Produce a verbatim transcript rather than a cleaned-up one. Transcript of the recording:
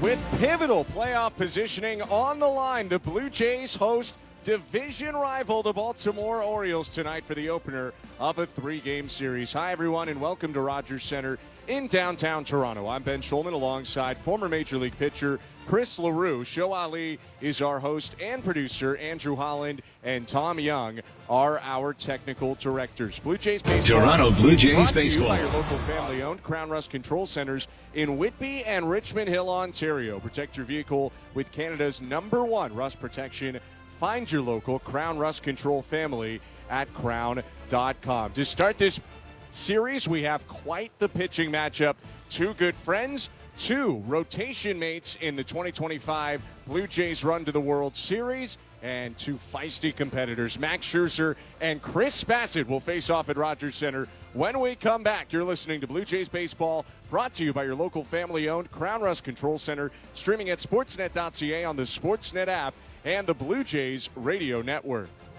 With pivotal playoff positioning on the line, the Blue Jays host division rival the Baltimore Orioles tonight for the opener of a three-game series. Hi, everyone, and welcome to Rogers Center in downtown Toronto. I'm Ben Schulman alongside former Major League pitcher Chris LaRue. Show Ali is our host and producer. Andrew Holland and Tom Young are our technical directors. Blue Jays Baseball. Toronto Blue Jays brought Baseball. To you by your local family-owned Crown Rust Control Centers in Whitby and Richmond Hill, Ontario. Protect your vehicle with Canada's number one rust protection. Find your local Crown Rust Control family at crown dot com. To start this series, we have quite the pitching matchup. Two good friends, two rotation mates in the twenty twenty-five Blue Jays run to the World Series, and two feisty competitors. Max Scherzer and Chris Bassitt will face off at Rogers Center. When we come back, you're listening to Blue Jays Baseball, brought to you by your local family-owned Crown Rust Control Center, streaming at sportsnet dot c a on the Sportsnet app and the Blue Jays Radio Network.